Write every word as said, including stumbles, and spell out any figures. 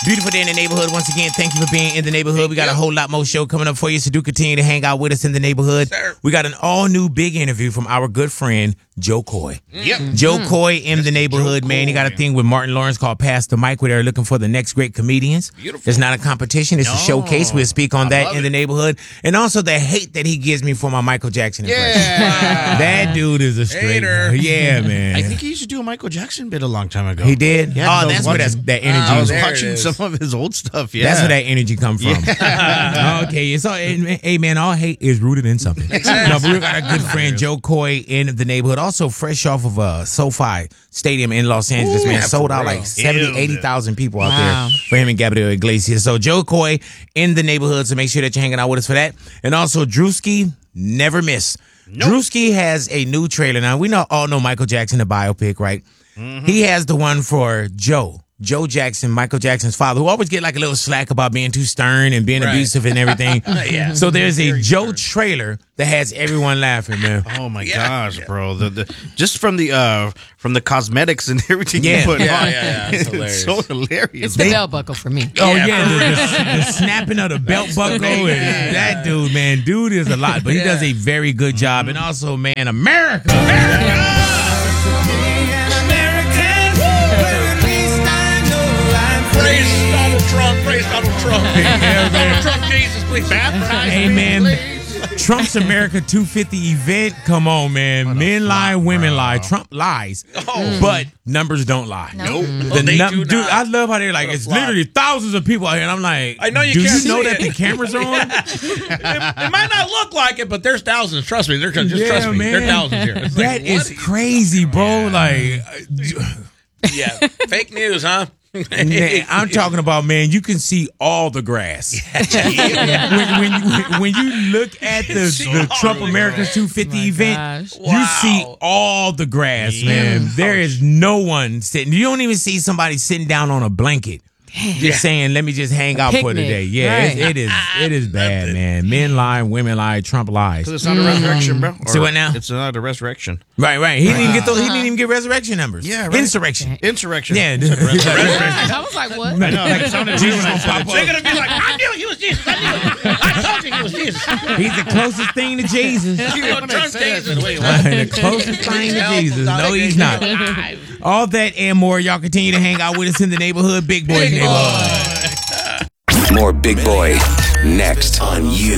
Beautiful day in the neighborhood. Once again, thank you for being in the neighborhood. We got a whole lot more show coming up for you, so do continue to hang out with us in the neighborhood. Sir. We got an all-new big interview from our good friend, Joe Coy. Yep. Joe Coy in the neighborhood, Joe man. He got a Coy. thing with Martin Lawrence called Pass the Mic, where they're looking for the next great comedians. Beautiful. It's not a competition. It's a No. showcase. We'll speak on I that love in the it. neighborhood. And also the hate that he gives me for my Michael Jackson impression. Yeah. That dude is a straight Hater. Yeah, man. I think he used to do a Michael Jackson bit a long time ago. he did? Yeah, oh, I was that's where that's, watching- that energy I was there it watching is. some of his old stuff. Yeah, That's where that energy come from. Okay, it's all, hey man, all hate is rooted in something. No, but we got a good friend Joe Coy in the neighborhood, also fresh off of uh, SoFi Stadium in Los Angeles. Ooh, man, yeah, sold for out real. like seventy, Killed eighty it. thousand people out Wow. there for him and Gabriel Iglesias. So Joe Coy in the neighborhood, so make sure that you're hanging out with us for that. And also Drewski, never miss. Drewski has a new trailer now. We know all know Michael Jackson, the biopic, right? He has the one for Joe. Joe Jackson, Michael Jackson's father, who always get like a little slack about being too stern and being Right. abusive and everything. Yeah. So there's a Joe trailer that has everyone laughing, man. Oh my Yeah. gosh, bro! The, the just from the uh from the cosmetics and everything Yeah. you put Yeah, on, yeah, yeah. It's it's so hilarious. It's the belt buckle for me. Oh yeah, the, the, the snapping of the belt buckle and that dude, man, dude is a lot, but he does a very good job. And also, man, America, America. Praise Donald Trump. Praise Donald Trump. Yeah, man. Donald Trump, Jesus, please baptize Hey, me, man. please. Trump's America two fifty event. Come on, man. Men lie, women lie. Trump lies, Oh. but numbers don't lie. Nope. The Oh, they num- do dude, not. I love how they're like, What a it's flop. literally thousands of people out here, and I'm like, I know you do can't you know see that it. the cameras are on? it, it might not look like it, but there's thousands. Trust me. There's just Yeah, trust me. man. There's thousands here. It's That like, is what? crazy, bro. Like, uh, Yeah. Fake news, huh? man, I'm talking about, man, you can see all the grass. when, when, when, when you look at the, See the all Trump the America's grass. two fifty My event, gosh. you Wow. see all the grass, man. There is no one sitting. You don't even see somebody sitting down on a blanket. Just saying, let me just hang out for Picnic. today. Yeah, Right. it, it is. It is bad, man. Men lie, women lie, Trump lies. It's not a resurrection, bro. See Or what now? It's not a resurrection. Right, right. He didn't even get those. He didn't even get resurrection numbers. Yeah, right. Insurrection. Insurrection. Yeah. I was like, what? I know. It sounded weird when I said it. They're gonna be like, I knew he was Jesus. I knew it. I told you he was Jesus. He's the closest thing to Jesus. You know, Trump Jesus. Wait, the closest thing to Jesus. No, he's not. All that and more. Y'all continue to hang out with us in the neighborhood. Big Boys Big neighborhood. More Big Boy next on You.